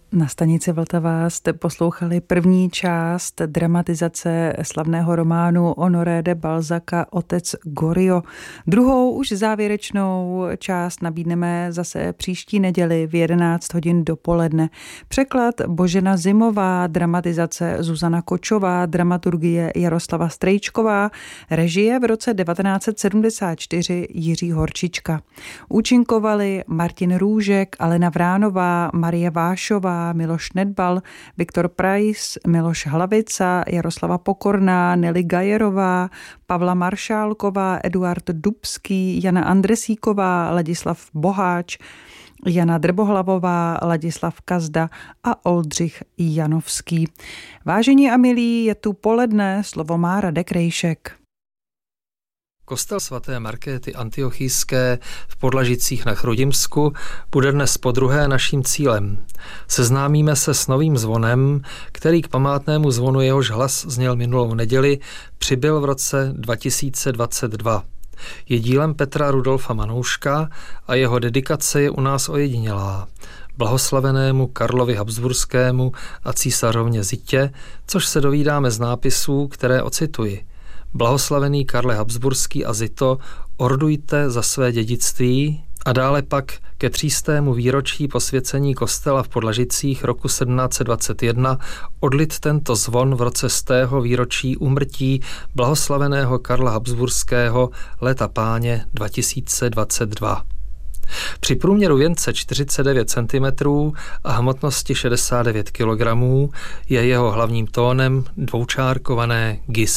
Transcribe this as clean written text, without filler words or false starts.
Na stanici Vltava jste poslouchali první část dramatizace slavného románu Honoré de Balzaca Otec Goriot. Druhou, už závěrečnou část nabídneme zase příští neděli v 11 hodin dopoledne. Překlad Božena Zimová, dramatizace Zuzana Kočová, dramaturgie Jaroslava Strejčková, režie v roce 1974 Jiří Horčička. Účinkovali Martin Růžek, Alena Vránová, Marie Vášová, Miloš Nedbal, Viktor Prais, Miloš Hlavica, Jaroslava Pokorná, Nelly Gajerová, Pavla Maršálková, Eduard Dubský, Jana Andresíková, Ladislav Boháč, Jana Drbohlavová, Ladislav Kazda a Oldřich Janovský. Vážení a milí, je tu poledne, slovo má Radek Rejšek. Kostel svaté Markéty Antiochijské v Podlažicích na Chrudimsku bude dnes podruhé naším cílem. Seznámíme se s novým zvonem, který k památnému zvonu, jehož hlas zněl minulou neděli, přibyl v roce 2022. Je dílem Petra Rudolfa Manouška a jeho dedikace je u nás ojedinělá. Blahoslavenému Karlovi Habsburskému a císařovně Zitě, což se dovídáme z nápisů, které ocituji. Blahoslavený Karle Habsburský a Zito, ordujte za své dědictví, a dále pak ke 300. výročí posvěcení kostela v Podlažicích roku 1721 odlit tento zvon v roce 100. výročí úmrtí blahoslaveného Karla Habsburského léta páně 2022. Při průměru věnce 49 cm a hmotnosti 69 kg je jeho hlavním tónem dvoučárkované gis.